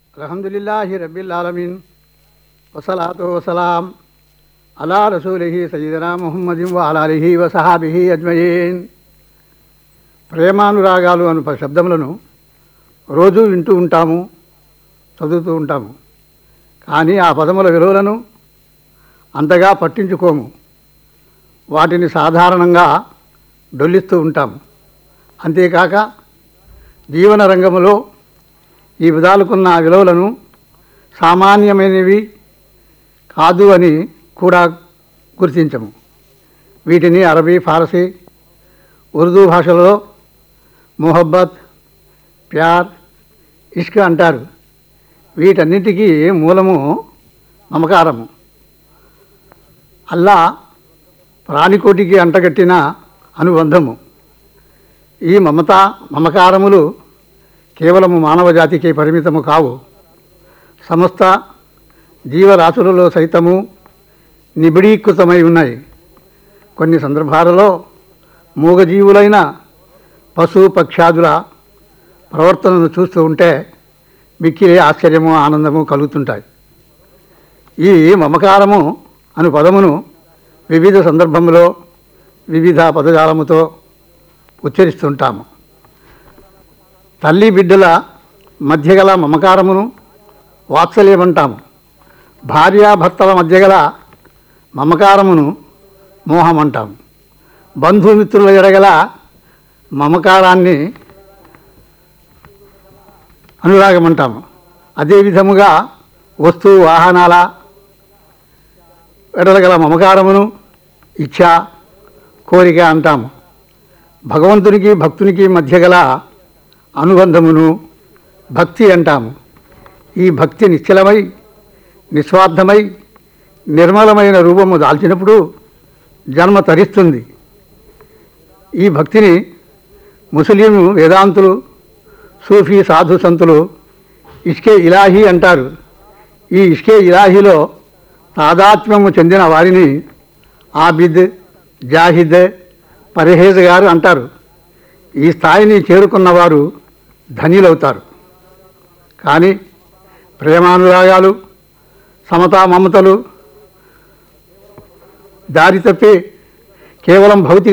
అల్హమ్దులిల్లాహి రబ్బిల్ ఆలమీన్ వసలాతు వసలాం అలా రసూలిహి సయ్యిదనా ముహమ్మదిన్ వ అలా ఆలిహి వ సహాబిహి అజ్మయీన్. ప్రేమానురాగాలు అను శబ్దములను రోజూ వింటూ ఉంటాము, చదువుతూ ఉంటాము. కానీ ఆ పదముల విలువలను అంతగా పట్టించుకోము. వాటిని సాధారణంగా డొల్లిస్తూ ఉంటాము. అంతేకాక జీవన రంగంలో ఈ విధాలుకున్న విలువలను సామాన్యమైనవి కాదు అని కూడా గుర్తించము. వీటిని అరబీ, ఫారసీ, ఉర్దూ భాషలలో మొహబ్బత్, ప్యార్, ఇష్క్ అంటారు. వీటన్నిటికీ మూలము మమకారము. అల్లా ప్రాణికోటికి అంటగట్టిన అనుబంధము. ఈ మమకారములు కేవలము మానవ జాతికి పరిమితము కావు. సమస్త జీవరాశులలో సైతము నిబిడీకృతమై ఉన్నాయి. కొన్ని సందర్భాలలో మూగజీవులైన పశు పక్షాదుల ప్రవర్తనను చూస్తూ ఉంటే మిక్కిలి ఆశ్చర్యము, ఆనందము కలుగుతుంటాయి. ఈ మమకారము అను పదమును వివిధ సందర్భంలో వివిధ పదజాలముతో ఉచ్చరిస్తుంటాము. తల్లి బిడ్డల మధ్య గల మమకారమును వాత్సల్యమంటాము. భార్యాభర్తల మధ్య గల మమకారమును మోహమంటాము. బంధుమిత్రుల ఎడగల మమకారాన్ని అనురాగమంటాము. అదేవిధముగా వస్తు వాహనాల ఎడలగల మమకారమును ఇచ్ఛ, కోరిక అంటాము. భగవంతునికి భక్తునికి మధ్య గల అనుబంధమును భక్తి అంటాము. ఈ భక్తి నిశ్చలమై నిస్వార్థమై నిర్మలమైన రూపము దాల్చినప్పుడు జన్మ తరిస్తుంది. ఈ భక్తిని ముస్లిం వేదాంతులు, సూఫీ సాధు సంతులు ఇష్కే ఇలాహీ అంటారు. ఈ ఇష్కే ఇలాహీలో తాదాత్మ్యము చెందిన వారిని ఆబిద్, జాహిద్, పర్హేజ్గారు అంటారు. ఈ స్థాయిని చేరుకున్నవారు ధన్యులవుతారు. కానీ ప్రేమానురాగాలు, సమతా మమతలు దారి తప్పి కేవలం భౌతిక